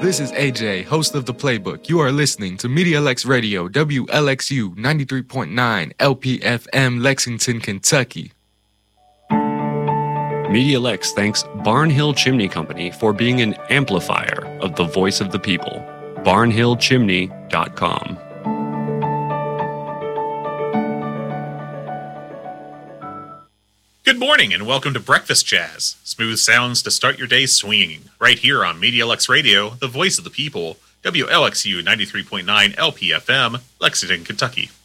This is AJ, host of The Playbook. You are listening to MediaLex Radio, WLXU 93.9 LPFM, Lexington, Kentucky. MediaLex thanks Barnhill Chimney Company for being an amplifier of the voice of the people. barnhillchimney.com. Good morning and welcome to Breakfast Jazz. Smooth sounds to start your day swinging. Right here on MediaLex Radio, the voice of the people, WLXU 93.9 LPFM, Lexington, Kentucky.